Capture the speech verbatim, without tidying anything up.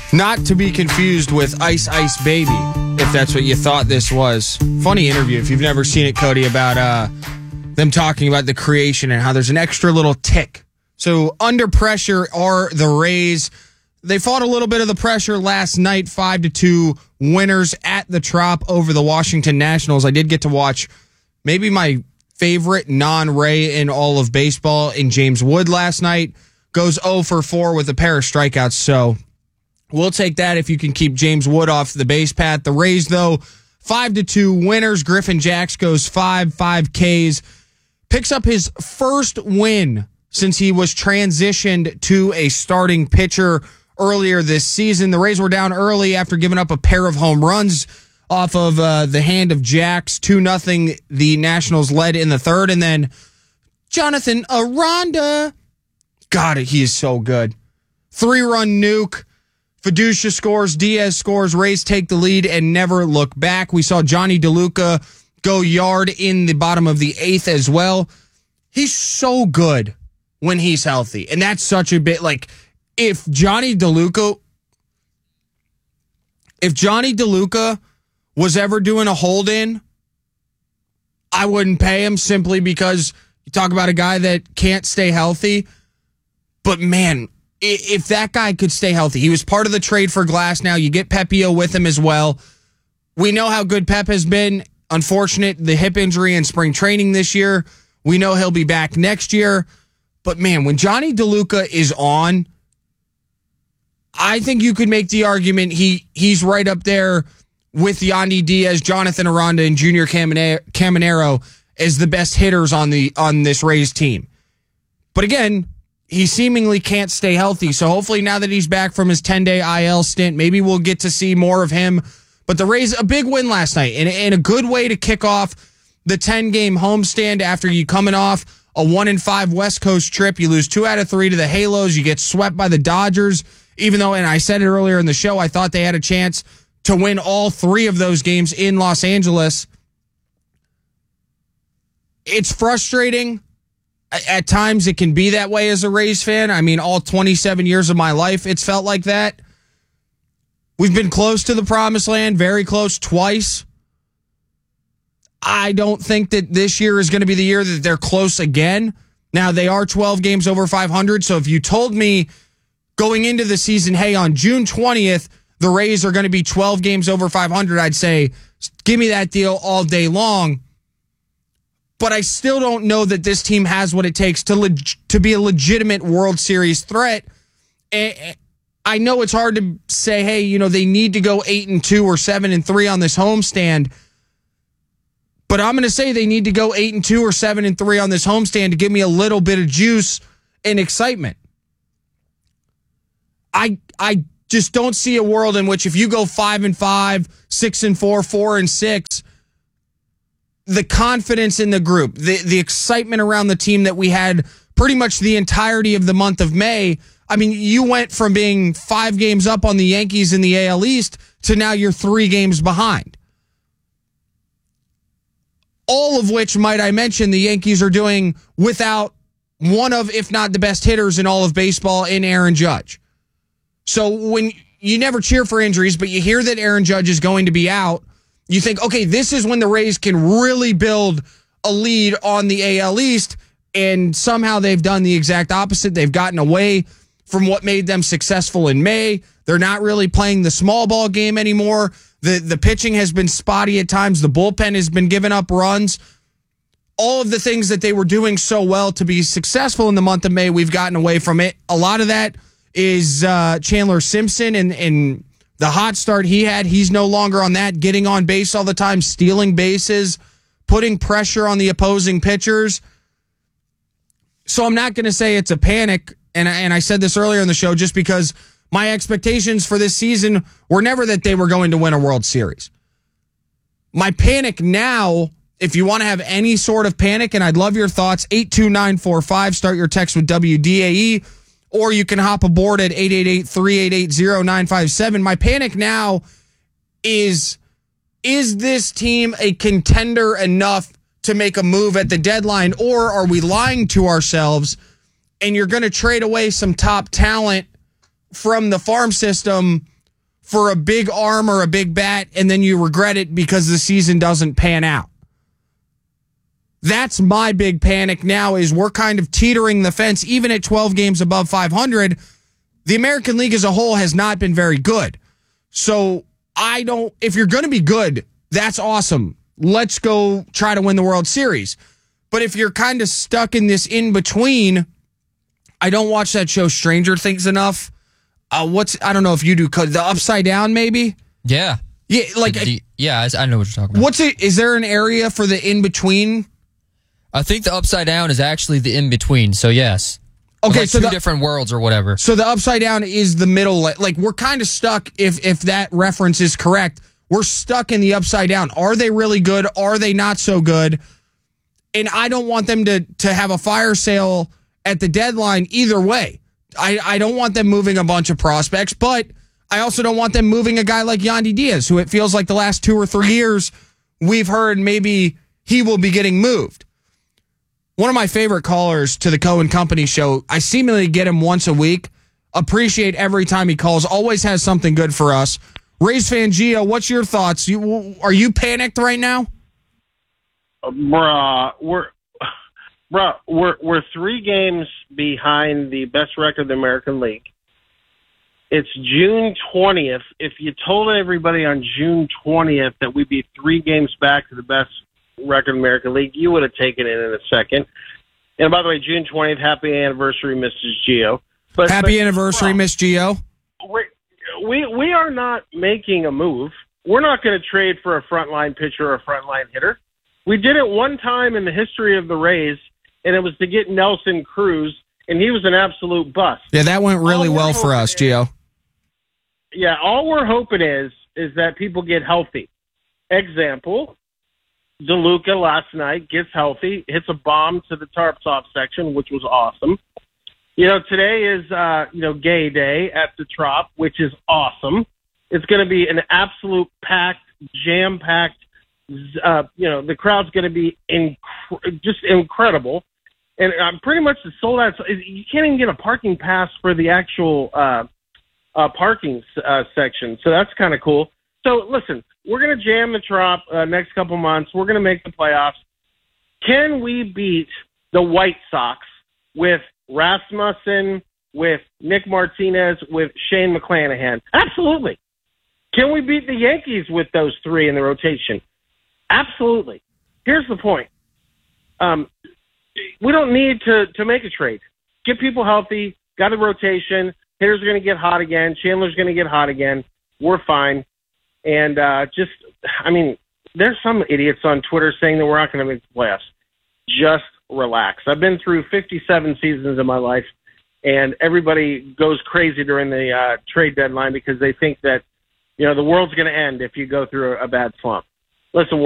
Not to be confused with Ice Ice Baby, if that's what you thought this was. Funny interview, if you've never seen it, Cody, about uh, them talking about the creation and how there's an extra little tick. So under pressure are the Rays. They fought a little bit of the pressure last night, five to two winners at the Trop over the Washington Nationals. I did get to watch maybe my favorite non-Ray in all of baseball in James Wood last night. Goes oh for four with a pair of strikeouts, so we'll take that if you can keep James Wood off the base path. The Rays, though, five to two winners. Griffin Jacks goes five, five Ks. Picks up his first win since he was transitioned to a starting pitcher earlier this season. The Rays were down early after giving up a pair of home runs off of uh, the hand of Jacks. two nothing the Nationals led in the third. And then Jonathan Aranda. God, he is so good. Three-run nuke. Fiducia scores, Diaz scores, Rays take the lead and never look back. We saw Johnny DeLuca go yard in the bottom of the eighth as well. He's so good when he's healthy. And that's such a bit like if Johnny DeLuca if Johnny DeLuca was ever doing a hold-in, I wouldn't pay him simply because you talk about a guy that can't stay healthy. But man, if that guy could stay healthy, he was part of the trade for Glass. Now you get Pepio with him as well. We know how good Pep has been. Unfortunate, the hip injury in spring training this year. We know he'll be back next year. But man, when Johnny DeLuca is on, I think you could make the argument he he's right up there with Yandy Diaz, Jonathan Aranda, and Junior Caminero as the best hitters on the on this Rays team. But again, he seemingly can't stay healthy. So hopefully now that he's back from his ten-day I L stint, maybe we'll get to see more of him. But the Rays, a big win last night and, and a good way to kick off the ten-game homestand after you coming off a one and five West Coast trip. You lose two out of three to the Halos. You get swept by the Dodgers, even though, and I said it earlier in the show, I thought they had a chance to win all three of those games in Los Angeles. It's frustrating. At times, it can be that way as a Rays fan. I mean, all twenty-seven years of my life, it's felt like that. We've been close to the promised land, very close twice. I don't think that this year is going to be the year that they're close again. Now, they are twelve games over five hundred, so if you told me going into the season, hey, on June twentieth, the Rays are going to be twelve games over five hundred, I'd say, give me that deal all day long. But I still don't know that this team has what it takes to leg- to be a legitimate World Series threat. And I know it's hard to say, hey, you know, they need to go eight and two or seven and three on this homestand. But I'm going to say they need to go eight and two or seven and three on this homestand to give me a little bit of juice and excitement. I I just don't see a world in which if you go five and five, six and four, four and six, the confidence in the group, the, the excitement around the team that we had pretty much the entirety of the month of May. I mean, you went from being five games up on the Yankees in the A L East to now you're three games behind. All of which, might I mention, the Yankees are doing without one of, if not the best hitters in all of baseball in Aaron Judge. So when you never cheer for injuries, but you hear that Aaron Judge is going to be out, you think, okay, this is when the Rays can really build a lead on the A L East, and somehow they've done the exact opposite. They've gotten away from what made them successful in May. They're not really playing the small ball game anymore. The, the pitching has been spotty at times. The bullpen has been giving up runs. All of the things that they were doing so well to be successful in the month of May, we've gotten away from it. A lot of that is uh, Chandler Simpson and, and the hot start he had. He's no longer on that, getting on base all the time, stealing bases, putting pressure on the opposing pitchers. So I'm not going to say it's a panic, and I, and I said this earlier in the show, just because my expectations for this season were never that they were going to win a World Series. My panic now, if you want to have any sort of panic, and I'd love your thoughts, eight two nine four five, start your text with W D A E, or you can hop aboard at eight eight eight, three eight eight, zero nine five seven. My panic now is, is this team a contender enough to make a move at the deadline, or are we lying to ourselves and you're going to trade away some top talent from the farm system for a big arm or a big bat, and then you regret it because the season doesn't pan out. That's my big panic now, is we're kind of teetering the fence. Even at twelve games above five hundred, the American League as a whole has not been very good. So I don't, if you're going to be good, that's awesome. Let's go try to win the World Series. But if you're kind of stuck in this in-between, I don't watch that show Stranger Things enough. Uh, what's, I don't know if you do, the Upside Down maybe? Yeah. Yeah, like, the, the, yeah, I know what you're talking about. What's it, is there an area for the in-between? I think the Upside Down is actually the in-between, so yes. Okay, like so two the, different worlds or whatever. So the Upside Down is the middle. Like, we're kind of stuck, if if that reference is correct, we're stuck in the Upside Down. Are they really good? Are they not so good? And I don't want them to to have a fire sale at the deadline either way. I, I don't want them moving a bunch of prospects, but I also don't want them moving a guy like Yandy Diaz, who it feels like the last two or three years we've heard maybe he will be getting moved. One of my favorite callers to the Cohen Company show, I seemingly get him once a week. Appreciate every time he calls. Always has something good for us. Rays fan Gio, what's your thoughts? You, are you panicked right now? Uh, bruh, we're, bruh, we're, we're three games behind the best record in the American League. It's June twentieth. If you told everybody on June twentieth that we'd be three games back to the best record in the American League, you would have taken it in a second. And by the way, June twentieth, happy anniversary, Missus Gio. But, happy but, anniversary, well, Miss Gio. We're, we we are not making a move. We're not going to trade for a frontline pitcher or a frontline hitter. We did it one time in the history of the Rays, and it was to get Nelson Cruz, and he was an absolute bust. Yeah, that went really well for us, is, Gio. Yeah, all we're hoping is is that people get healthy. Example, DeLuca last night gets healthy, hits a bomb to the tarp top section, which was awesome. You know, today is, uh, you know, gay day at the Trop, which is awesome. It's going to be an absolute packed, jam-packed, uh, you know, the crowd's going to be inc- just incredible. And I'm uh, pretty much sold out. You can't even get a parking pass for the actual uh, uh, parking uh, section. So that's kind of cool. So, listen, we're going to jam the Trop uh, next couple months. We're going to make the playoffs. Can we beat the White Sox with Rasmussen, with Nick Martinez, with Shane McClanahan? Absolutely. Can we beat the Yankees with those three in the rotation? Absolutely. Here's the point. Um, we don't need to, to make a trade. Get people healthy, got a rotation. Hitters are going to get hot again. Chandler's going to get hot again. We're fine. And uh, just, I mean, there's some idiots on Twitter saying that we're not going to make the playoffs. Just relax. I've been through fifty-seven seasons in my life, and everybody goes crazy during the uh, trade deadline because they think that, you know, the world's going to end if you go through a bad slump. Listen,